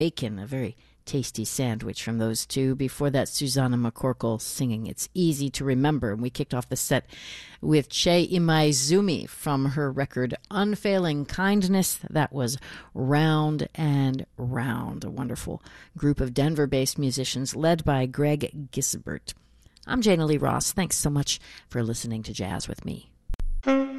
bacon, a very tasty sandwich from those two. Before that, Susanna McCorkle singing It's Easy to Remember. And we kicked off the set with Che Imaizumi from her record Unfailing Kindness. That was Round and Round, a wonderful group of Denver-based musicians led by Greg Gisbert. I'm Jana Lee Ross. Thanks so much for listening to Jazz with Me.